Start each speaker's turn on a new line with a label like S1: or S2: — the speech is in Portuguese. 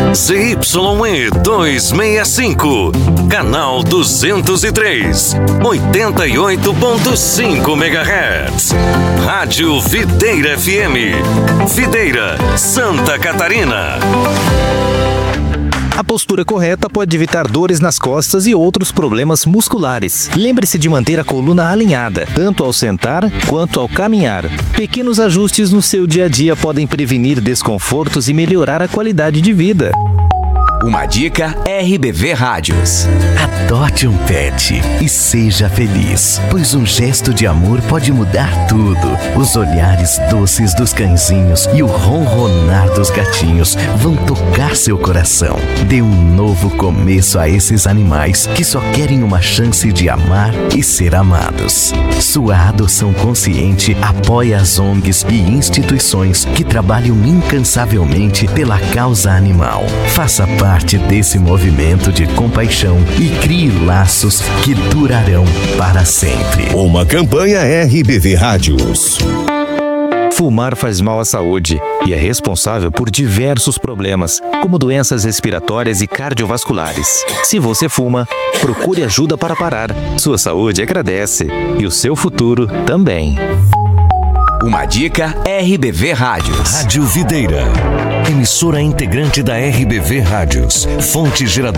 S1: ZYE 265, canal 203, 88.5 MHz. Rádio Videira FM, Videira, Santa Catarina.
S2: A postura correta pode evitar dores nas costas e outros problemas musculares. Lembre-se de manter a coluna alinhada, tanto ao sentar quanto ao caminhar. Pequenos ajustes no seu dia a dia podem prevenir desconfortos e melhorar a qualidade de vida.
S3: Uma dica RBV Rádios.
S4: Adote um pet e seja feliz, pois um gesto de amor pode mudar tudo. Os olhares doces dos cãezinhos e o ronronar dos gatinhos vão tocar seu coração. Dê um novo começo a esses animais que só querem uma chance de amar e ser amados. Sua adoção consciente apoia as ONGs e instituições que trabalham incansavelmente pela causa animal. Faça parte desse movimento de compaixão e crie laços que durarão para sempre.
S5: Uma campanha RBV Rádios.
S2: Fumar faz mal à saúde e é responsável por diversos problemas, como doenças respiratórias e cardiovasculares. Se você fuma, procure ajuda para parar. Sua saúde agradece e o seu futuro também.
S3: Uma dica RBV Rádios.
S1: Rádio Videira, emissora integrante da RBV Rádios, fonte geradora.